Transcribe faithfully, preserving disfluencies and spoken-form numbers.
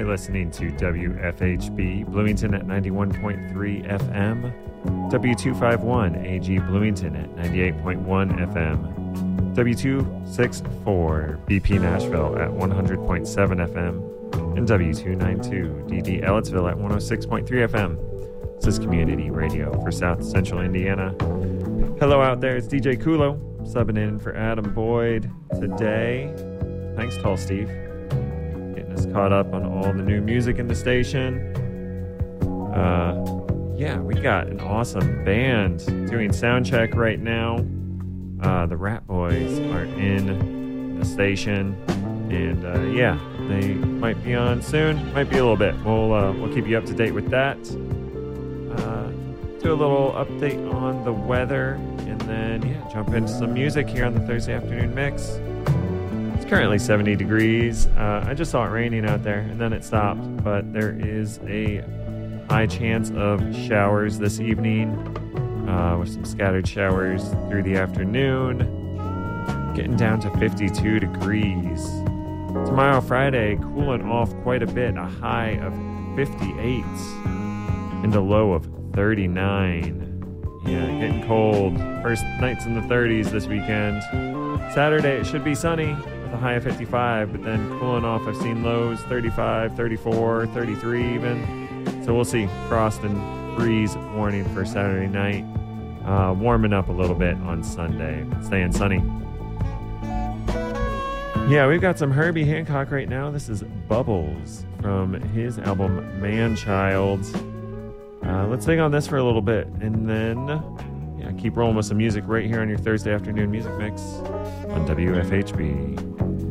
You're listening to W F H B Bloomington at ninety-one point three F M, W two fifty-one A G Bloomington at ninety-eight point one F M, W two sixty-four B P Nashville at one hundred point seven F M, and W two ninety-two D D Ellettsville at one oh six point three F M. This is community radio for South Central Indiana. Hello out there, it's D J Kulo, subbing in for Adam Boyd today. Thanks, Tall Steve. Getting us caught up on all the new music in the station. Uh, yeah, we got an awesome band doing sound check right now. Uh, the Rat Boys are in the station, and uh, yeah, they might be on soon. Might be a little bit. We'll uh, we'll keep you up to date with that. Uh, do a little update on the weather, and then yeah, jump into some music here on the Thursday afternoon mix. It's currently seventy degrees. Uh, I just saw it raining out there, and then it stopped. But there is a high chance of showers this evening, uh, with some scattered showers through the afternoon. Getting down to fifty-two degrees. Tomorrow, Friday, cooling off quite a bit. A high of fifty-eight and a low of thirty-nine. Yeah, getting cold. First nights in the thirties this weekend. Saturday, it should be sunny with a high of fifty-five, but then cooling off. I've seen lows thirty-five, thirty-four, thirty-three even. So we'll see. Frost and breeze warning for Saturday night. Uh, warming up a little bit on Sunday. Staying sunny. Yeah, we've got some Herbie Hancock right now. This is Bubbles from his album Man-Child. Uh, let's hang on this for a little bit, and then yeah, keep rolling with some music right here on your Thursday afternoon music mix on W F H B.